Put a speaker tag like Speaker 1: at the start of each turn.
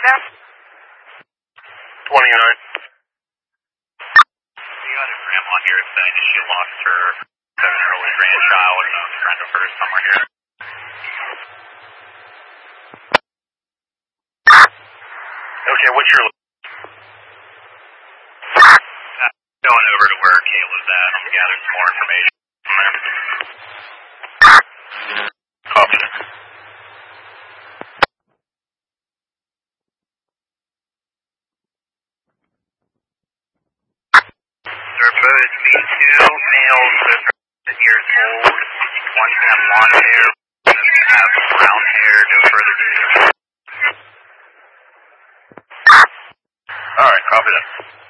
Speaker 1: now?
Speaker 2: 29.
Speaker 3: We got a grandma here saying she lost her 7-year-old grandchild and I'm trying to hurt somewhere here.
Speaker 2: Okay, what's your...
Speaker 3: Going over to where Kayla's at. I'm gathering some more information from there.
Speaker 2: Copy.
Speaker 3: They're both B2 males, both are 10 years old. One's gonna have blonde hair, one's gonna have brown hair, no further details.
Speaker 2: Alright, copy that.